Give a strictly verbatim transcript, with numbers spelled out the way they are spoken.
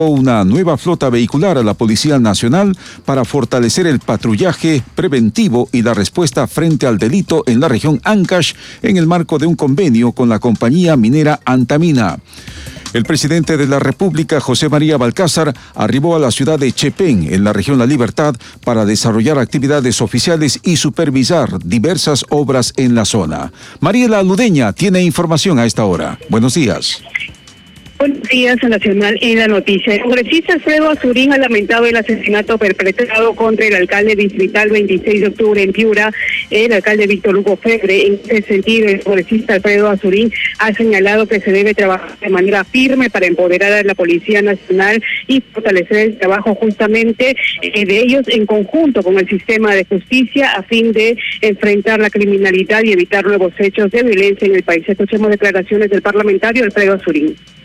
una nueva flota vehicular a la Policía Nacional para fortalecer el patrullaje preventivo y la respuesta frente al delito en la región Ancash en el marco de un convenio con la compañía minera Antamina. El presidente de la República, José María Balcázar, arribó a la ciudad de Chepén, en la región La Libertad, para desarrollar actividades oficiales y supervisar diversas obras en la zona. Mariela Ludeña tiene información a esta hora. Buenos días. Buenos días, Nacional en la noticia. El congresista Alfredo Azurín ha lamentado el asesinato perpetrado contra el alcalde distrital veintiséis de octubre en Piura, el alcalde Víctor Hugo Febre. En ese sentido, el congresista Alfredo Azurín ha señalado que se debe trabajar de manera firme para empoderar a la Policía Nacional y fortalecer el trabajo justamente eh, de ellos en conjunto con el sistema de justicia a fin de enfrentar la criminalidad y evitar nuevos hechos de violencia en el país. Escuchemos declaraciones del parlamentario Alfredo Azurín.